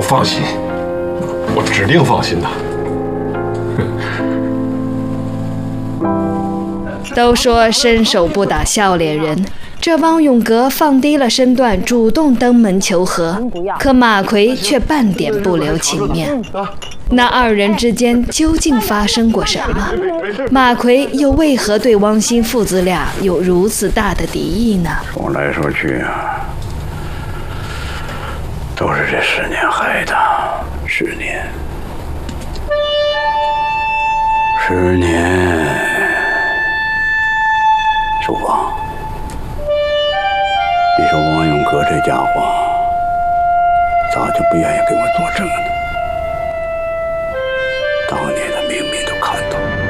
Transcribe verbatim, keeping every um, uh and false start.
我放心，我指定放心的。 都说伸手不打笑脸人，这汪永革放低了身段，主动登门求和，可马奎却半点不留情面。那二人之间究竟发生过什么？马奎又为何对汪欣父子俩有如此大的敌意呢？ 说来说去啊，都是这十年害的。十年，十年，淑芳，你说汪永革这家伙咋就不愿意给我作证呢？当年的明明都看到了。